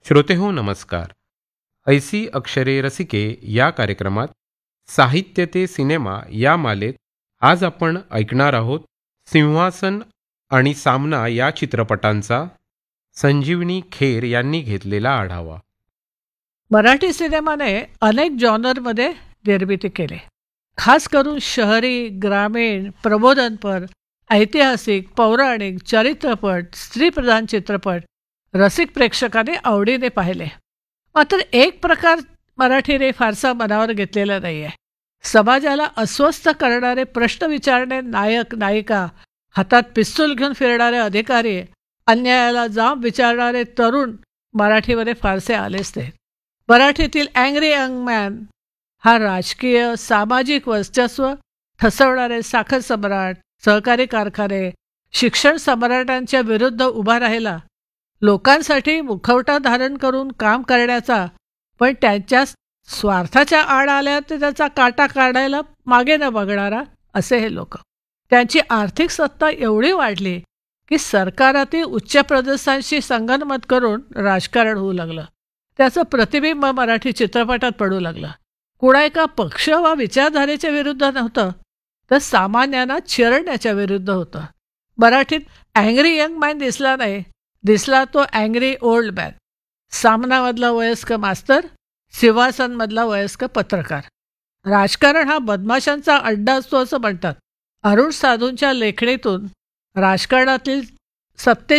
श्रोतेहो नमस्कार. ऐसी अक्षरे रसिके या कार्यक्रमात साहित्य ते सिनेमा या मालेत आज आपण ऐकणार आहोत सिंहासन आणि सामना या चित्रपटांचा संजीवनी खेर यांनी घेतलेला आढावा. मराठी सिनेमाने अनेक जॉनरमध्ये निर्मिती केली. खास करून शहरी, ग्रामीण, प्रबोधनपर, ऐतिहासिक, पौराणिक, चरित्रपट, स्त्रीप्रधान चित्रपट रसिक प्रेक्षकाने आवडीने पाहिले. मात्र एक प्रकार मराठीने फारसा मनावर घेतलेला नाही आहे. समाजाला अस्वस्थ करणारे प्रश्न विचारणे नायक नायिका, हातात पिस्तूल घेऊन फिरणारे अधिकारी, अन्यायाला जाब विचारणारे तरुण मराठीमध्ये फारसे आलेच नाहीत. मराठीतील अँग्री यंग मॅन हा राजकीय सामाजिक वर्चस्व ठसवणारे साखर सम्राट, सहकारी कारखाने, शिक्षण सम्राटांच्या विरुद्ध उभा राहिला. लोकांसाठी मुखवटा धारण करून काम करण्याचा, पण त्यांच्या स्वार्थाच्या आड आल्या तर त्याचा काटा काढायला मागे न बघणारा असे हे लोक. त्यांची आर्थिक सत्ता एवढी वाढली की सरकारातील उच्च पदस्थांशी संगनमत करून राजकारण होऊ लागलं. त्याचं प्रतिबिंब मराठी चित्रपटात पडू लागलं. कुणा एका पक्ष वा विचारधारेच्या विरुद्ध नव्हतं, तर सामान्यांना चिरडण्याच्या विरुद्ध होतं. मराठीत अँग्री यंग मॅन दिसला नाही, दिसला तो अँग्री ओल्ड मॅन. सामनामधला वयस्क मास्तर, सिंहासनमधला वयस्क पत्रकार. राजकारण हा बदमाशांचा अड्डा असतो असं म्हणतात. अरुण साधूंच्या लेखणीतून राजकारणातील सत्ते